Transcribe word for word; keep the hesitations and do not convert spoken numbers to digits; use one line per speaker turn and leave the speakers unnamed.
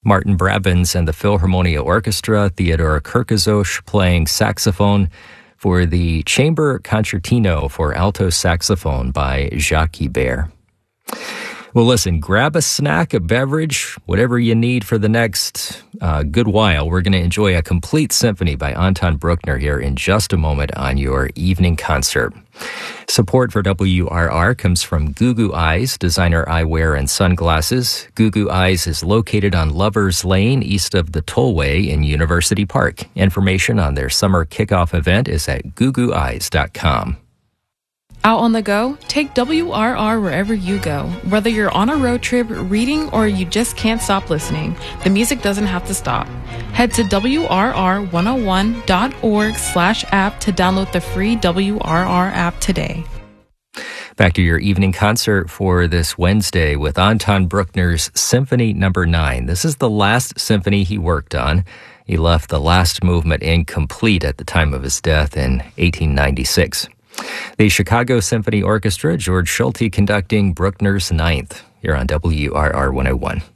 Martin Brabants and the Philharmonia Orchestra, Theodor Kirkazos playing saxophone for the Chamber Concertino for alto saxophone by Jacques Ibert. Well, listen, grab a snack, a beverage, whatever you need for the next uh, good while. We're going to enjoy a complete symphony by Anton Bruckner here in just a moment on your evening concert. Support for W R R comes from Goo Goo Eyes, designer eyewear and sunglasses. Goo Goo Eyes is located on Lovers Lane, east of the Tollway in University Park. Information on their summer kickoff event is at goo goo eyes dot com.
Out on the go? Take W R R wherever you go. Whether you're on a road trip, reading, or you just can't stop listening, the music doesn't have to stop. Head to W R R one oh one dot org slash app to download the free W R R app today.
Back to your evening concert for this Wednesday with Anton Bruckner's Symphony Number nine. This is the last symphony he worked on. He left the last movement incomplete at the time of his death in eighteen ninety-six. The Chicago Symphony Orchestra, George Schulte conducting Bruckner's Ninth here on W R R one oh one.